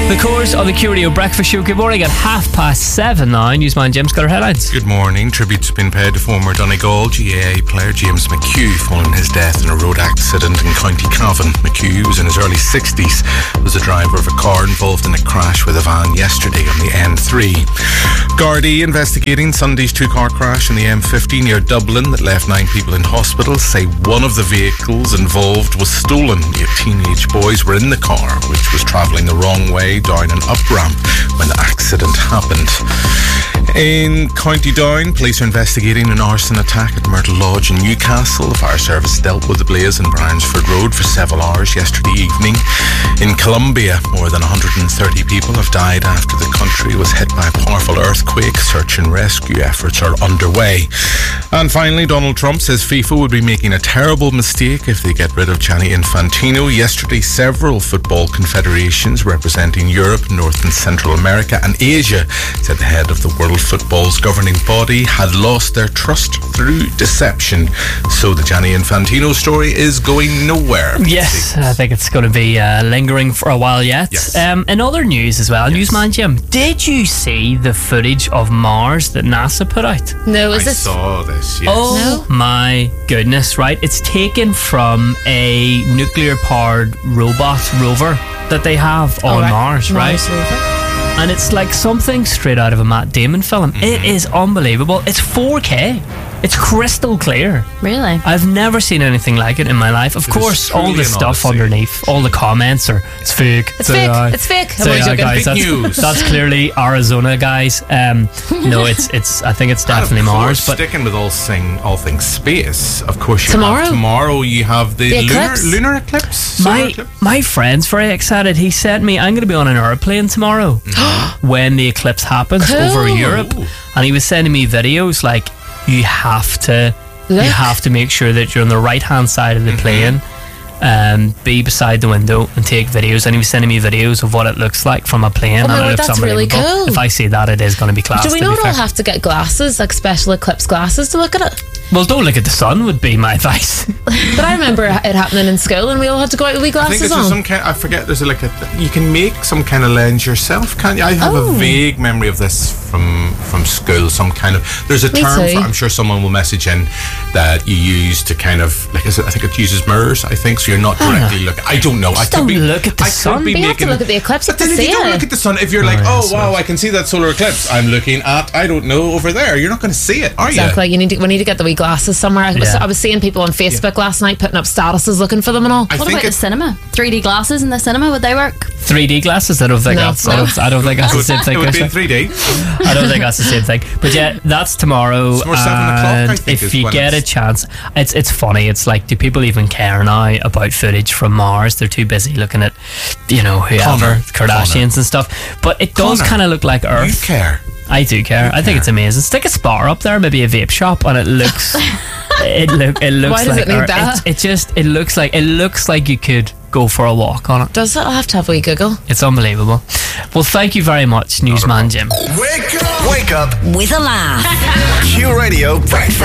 The course of the Curio Breakfast Show. Good morning at 7:30 now. Newsman Jim's got our headlines. Good morning. Tributes have been paid to former Donegal GAA player James McHugh following his death in a road accident in County Cavan. McHugh was in his early 60s, was the driver of a car involved in a crash with a van yesterday on the N3. Gardaí investigating Sunday's two-car crash in the M50 near Dublin that left 9 people in hospital say one of the vehicles involved was stolen. 8 teenage boys were in the car, which was travelling the wrong way down an up-ramp when the accident happened. In County Down, police are investigating an arson attack at Myrtle Lodge in Newcastle. The fire service dealt with the blaze in Bryansford Road for several hours yesterday evening. In Colombia, more than 130 people have died after the country was hit by a powerful earthquake. Search and rescue efforts are underway. And finally, Donald Trump says FIFA would be making a terrible mistake if they get rid of Gianni Infantino. Yesterday, several football confederations representing Europe, North and Central America and Asia said the head of the World Football's governing body had lost their trust through deception. So the Gianni Infantino story is going nowhere. Yes, I think it's going to be lingering for a while yet. Yes. In other news as well, Newsman Jim, did you see the footage of Mars that NASA put out? No, I saw this, yes. Oh my goodness, right? It's taken from a nuclear-powered robot rover that they have on Mars, right? Mars rover. And it's like something straight out of a Matt Damon film. It is unbelievable. It's 4K. It's crystal clear. Really? I've never seen anything like it in my life. Of course, all the stuff underneath, all the comments are, it's fake. It's fake. It's fake. Guys, that's clearly Arizona, guys. No, it's. I think it's definitely Mars. But sticking with all things space, of course. Tomorrow you have the lunar eclipse. My friend's very excited. He sent me. I'm going to be on an airplane tomorrow when the eclipse happens over Europe, and he was sending me videos like. You have to make sure that you're on the right hand side of the plane, be beside the window and take videos. And he was sending me videos of what it looks like from a plane. Oh my and God, it looks that's really cool. If I see that, it is going to be class. Do we not all have to get glasses, like special eclipse glasses, to look at it? Well, don't look at the sun would be my advice. But I remember it happening in school, and we all had to go out with wee glasses on. I forget. There's you can make some kind of lens yourself, can't you? I have a vague memory of this from school. Some kind of there's a term for. I'm sure someone will message in that you use to kind of I think it uses mirrors. I think so. You're not directly looking. I don't know. Don't look at the sun. You have to look at the eclipse. But then if you don't look at the sun, if you're like, oh wow, I can see that solar eclipse. I'm looking at I don't know over there. You're not going to see it, are you? Exactly. We need to get the wee glasses somewhere. I was seeing people on Facebook last night putting up statuses looking for them and all. What about the cinema? 3D glasses in the cinema, would they work? 3D glasses? I don't think that's I don't think that's the same thing. It would be in 3D. I don't think that's the same thing. But yeah, that's tomorrow. It's more 7 o'clock, I think. If you get a chance, it's funny. It's like, do people even care now about footage from Mars? They're too busy looking at, whoever, Kardashians and stuff. But it does kind of look like Earth. You care. I do care. I think it's amazing. Stick a spar up there, maybe a vape shop, and it looks. it looks Why does like it need that? It looks like you could go for a walk on it. Does it? I'll have to have a wee Google. It's unbelievable. Well, thank you very much, Newsman Jim. Wake up with a laugh. Q Radio Breakfast.